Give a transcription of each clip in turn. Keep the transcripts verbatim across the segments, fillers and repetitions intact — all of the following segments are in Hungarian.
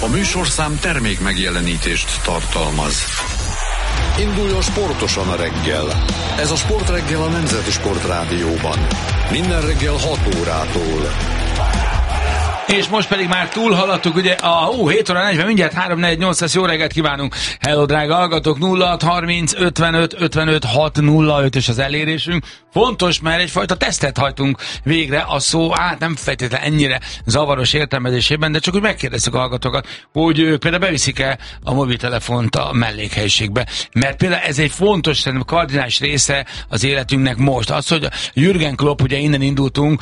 A műsorszám termék megjelenítést tartalmaz. Induljon sportosan a reggel. Ez a Sportreggel a Nemzeti Sportrádióban. Minden reggel hat órától. És most pedig már túlhaladtuk, ugye a ó, hét óra negyven, mindjárt három négy nyolc lesz, jó reggelt kívánunk. Hello, drága hallgatók, nulla hat harminc ötvenöt ötvenöt hat nulla öt és az elérésünk. Fontos, mert egyfajta tesztet hajtunk végre, a szó át nem feltétlenül ennyire zavaros értelmezésében, de csak úgy megkérdezzük a hallgatókat, hogy ők például beviszik-e a mobiltelefont a mellékhelyiségbe. Mert például ez egy fontos, szerintem kardinális része az életünknek most. Az, hogy Jürgen Klopp, ugye innen indultunk,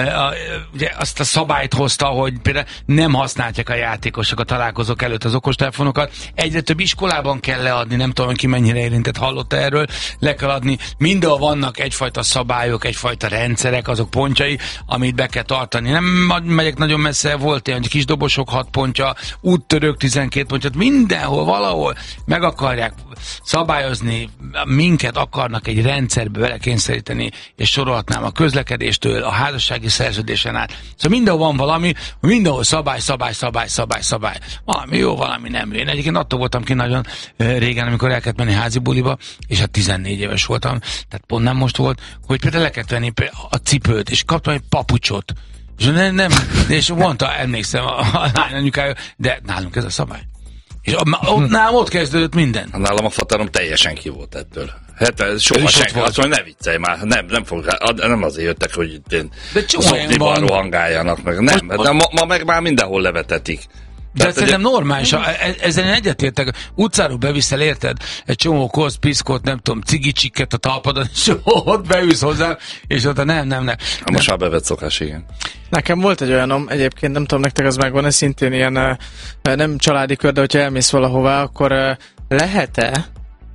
ugye azt a szabályt hozta, hogy például nem használják a játékosok a találkozók előtt az okostelefonokat. Egyre több iskolában kell leadni, nem tudom, ki mennyire érintett, hallotta erről, le kell adni. Mindenhol vannak egyfajta szabályok, egyfajta rendszerek, azok pontjai, amit be kell tartani. Nem megyek nagyon messze, volt ilyen, hogy kisdobosok hat pontja, úttörők tizenkét pontját, mindenhol, valahol meg akarják szabályozni, minket akarnak egy rendszerbe belekényszeríteni, és sorolhatnám a közlekedéstől, a házassági szerződésen át. Szóval mindenhol van valami, mindenhol szabály, szabály, szabály, szabály, szabály. Valami jó, valami nem jó. Én egyébként attól voltam ki nagyon régen, amikor el kellett menni házi buliba, és hát tizennégy éves voltam, tehát pont nem most volt, hogy például le kellett venni a cipőt, és kaptam egy papucsot. És nem, nem és mondta, emlékszem a, a lány anyukája, de nálunk ez a szabály. És ott, nálam ott kezdődött minden. Nálam a fatárom teljesen ki volt ettől. Hát soha senki, azt mondja, ne viccelj már, nem, nem, fog, nem azért jöttek, hogy itt én szokniban rohangáljanak meg. Nem, most, de ma, ma meg már mindenhol levetetik. De tehát, szerintem egy... normális, ezzel én egyetértek, utcáról beviszel, érted? Egy csomó kosz, piszkot, nem tudom, cigicsikket a talpadon, és ott beülsz hozzá, és ott nem, nem, nem. Ha most már bevett szokás, igen. Nekem volt egy olyanom, egyébként nem tudom, nektek az megvan, ez szintén ilyen nem családi kör, de hogyha elmész valahová, akkor lehet-e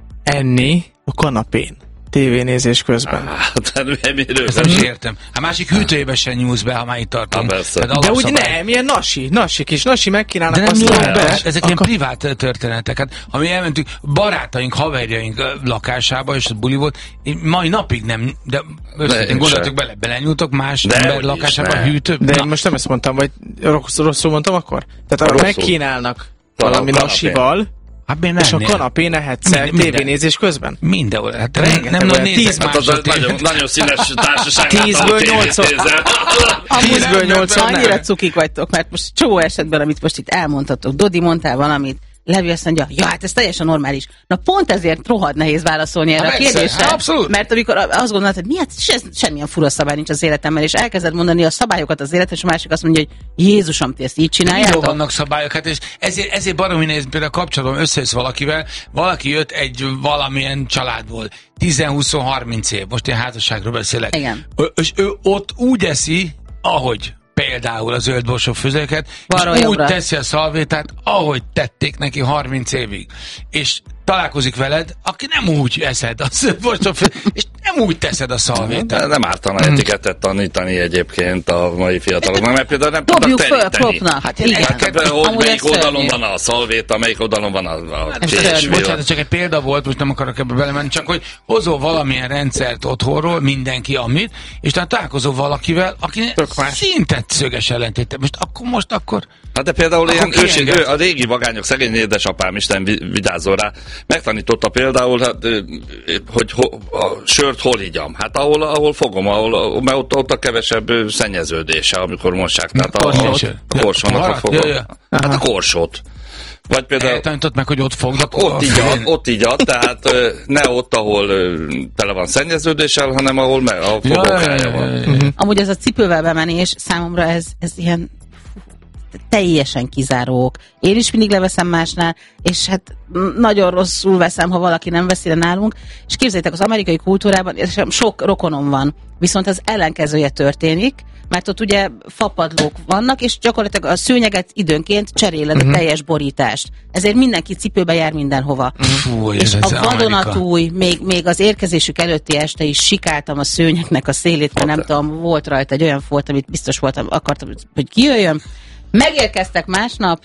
enni a kanapén tévénézés közben? Hát, miről? Ezt nem is értem. Hát másik hűtőjébe sem nyúlsz be, ha már itt tartunk. De úgy nem, ilyen nasi, nasi kis, nasi megkínálnak, azt nem be. Ezek ilyen privát történetek. Hát, ha mi elmentünk barátaink, haverjaink lakásába, és buli volt, mai napig nem, de őszintén gondoltok bele, belenyúltok más de ember lakásába, hűtőbe. De én most nem ezt mondtam, vagy rosszul mondtam akkor? Tehát arra megkínálnak valami nasival, hát és a kanapén ehetsz el tévénézés közben? Mindenhol. Hát nem, nem nagy nézek hát az nagyon, nagyon színes társaság. Tízből nyolcon. Tízből nyolcon. Annyira cukik vagytok, mert most csomó esetben, amit most itt elmondhatok, Dodi, mondtál valamit, Levi azt mondja, ja, hát ez teljesen normális. Na pont ezért rohadt nehéz válaszolni erre a kérdésre. Abszolút. Mert amikor azt gondolod, hogy miért ez semmilyen fura szabály nincs az életemben, és elkezded mondani a szabályokat az életben, és a másik azt mondja, hogy Jézusom, ti ezt így csináljátok? Jó, vannak szabályok, hát és ezért, ezért baromi néz, például kapcsolatom összejössz valakivel, valaki jött egy valamilyen családból, tíz, húsz, harminc év, most én házasságról beszélek. Igen. És ő ott úgy eszi, ahogy például a zöldborsó főzőket, és úgy teszi a szalvétát, ahogy tették neki harminc évig. És találkozik veled, aki nem úgy eszed a zöldborsó főzőket, és nem úgy teszed a szalvétát. Nem ártana etikettet tanítani egyébként a mai fiataloknak, mert például nem tudnak teríteni. Hát igen. Hát, hogy melyik oldalon van a szalvéta, melyik oldalon van a, a tés. Bocsánat, csak egy példa volt, most nem akarok ebbe belemenni, csak hogy hozol valamilyen rendszert otthonról, mindenki amit, és tehát találkozol valakivel, aki szinte szöges ellentéte. Most akkor, most akkor... Hát de például ilyen őség, ő, a régi vagányok, szegény édesapám, Isten vigyázzon rá, megtanította például, hát, hogy ho, a sört hol higgyam. Hát ahol, ahol fogom, ahol, mert ott, ott a kevesebb szennyeződése, amikor mossák. Tehát a, a, a korsónak a fogom. Ja, ja. Hát a korsót. Vagy például... Eltanított meg, hogy ott fogd. Hát ott igyad, ott igyad, tehát ne ott, ahol tele van szennyeződéssel, hanem ahol me, a fogókája van. Ja, ja, ja, ja. Amúgy ez a cipővel bemenés, számomra ez, ez ilyen teljesen kizárók. Én is mindig leveszem másnál, és hát nagyon rosszul veszem, ha valaki nem veszi le nálunk, és képzeljétek, az amerikai kultúrában sok rokonom van, viszont az ellenkezője történik, mert ott ugye fapadlók vannak, és gyakorlatilag a szőnyeget időnként cseréled uh-huh. a teljes borítást. Ezért mindenki cipőbe jár mindenhova. Fú, és a vadonatúj, még, még az érkezésük előtti este is sikáltam a szőnyegnek a szélét, mert nem tudom, volt rajta egy olyan folt, amit biztos voltam, akartam, hogy kijöjjön. Megérkeztek másnap,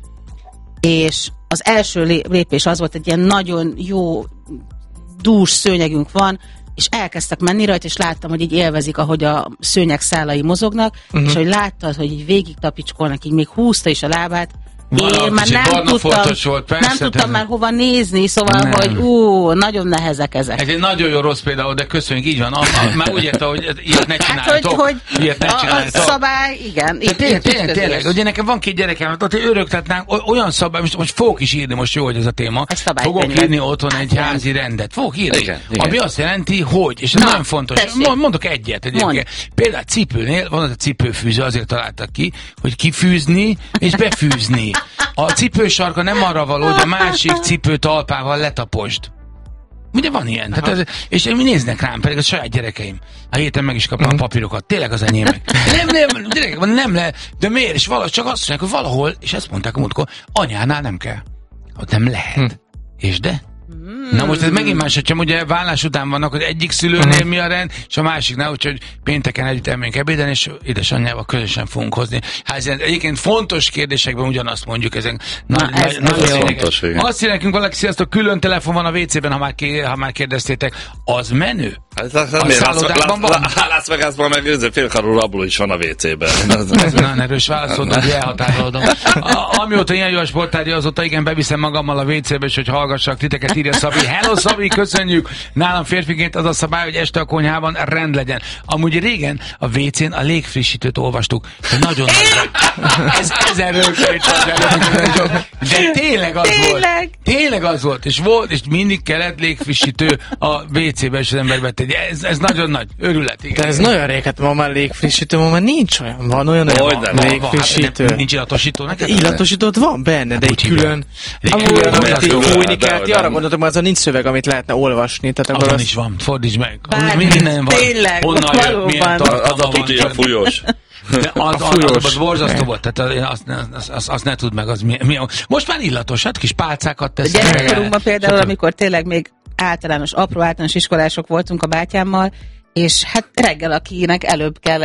és az első lépés az volt, egy ilyen nagyon jó dús szőnyegünk van, és elkezdtek menni rajta, és láttam, hogy így élvezik, ahogy a szőnyeg szálai mozognak, uh-huh. és hogy láttad, hogy így végig tapicskolnak, így még húzta is a lábát, én már nem tudtam, volt, persze, nem tudtam de... már hova nézni, szóval, nem. hogy ú, nagyon nehezek ezek. Ez egy nagyon jó rossz példa, de köszönjük, így van. A, a, már úgy érte, hogy ilyet ne csináltok. Hát, hogy, hogy ilyet ne csináltok. A, a szabály, igen. Tényleg, tényleg, tényleg. Ugye nekem van két gyerekem, ott öröktetnánk olyan szabály, most, most fogok is írni, most jó, hogy ez a téma. Fogok írni otthon egy házi rendet. Fogok írni. Igen, igen. Ami azt jelenti, hogy, és ez nagyon fontos. Tessék. Mondok egyet egyébként. Például cipőnél van az a cipőfűző, azért találtak ki, hogy kifűzni és befűzni. A cipősarka nem arra való, hogy a másik cipő talpával letaposd. Ugye van ilyen? Tehát ez, és néznek rám, pedig a saját gyerekeim. A héten meg is kaptam mm. a papírokat. Tényleg az enyémek. Nem, nem, gyerekek, nem le. De miért? És valahogy csak azt mondják, hogy valahol, és ezt mondták a múltkor, anyánál nem kell. Ott nem lehet. Mm. És de? Mm. Na most ez megint más, hogyha ugye vállás után vannak, hogy egyik szülőnél mm. mi a rend, és a másiknál, úgyhogy pénteken együtt elmegyünk ebéden, és édesanyjával közösen fogunk hozni. Hát egyébként fontos kérdésekben ugyanazt mondjuk, ezen Na, na, ez nagyon fontos. Azt írja nekünk valaki, sziasztok, külön telefon van a vécében, ha már, ké, ha már kérdeztétek. Az menő? Hát, a szállodában van? Las Vegasban meg félkarú rabló is van a vécében. Ez nagyon erős válaszolod, hogy elhatárolodom. Amióta ilyen jó a sporttárgya, azóta igen, beviszem magammal a vécébe, és hogy hallgassak titeket, írja Szabi. Hello Szabi, köszönjük! Nálam férfiként az a szabály, hogy este a konyhában rend legyen. Amúgy régen a vécén a légfrissítőt olvastuk, hogy nagyon nagy. Ez ezerről de tényleg az tényleg? volt. Tényleg az volt. És volt, és mindig kellett légfrissítő a vécébe, és az ember vette. Ez, ez nagyon nagy örület. Igen. De ez nagyon rég, hát ma már légfrissítő, ma már nincs olyan. Van olyan, olyan van, van, légfrissítő. Hát nincs illatosító neked? Illatosítót van benne, de egy külön. Fújni kell. Ti arra gondoltok, hogy azon nincs szöveg, amit lehetne olvasni. Azon is van, fordítsd meg. Minden van. Tényleg, valóban. Az a tuti a fújós. De az, az, az, az borzasztó volt, tehát azt, azt, azt, azt ne tudd meg, az mi, mi. Most már illatos, hát kis pálcákat tesznek. Gyerekkorunkban például, amikor tényleg még általános, apró általános iskolások voltunk a bátyámmal, és hát reggel akinek előbb kell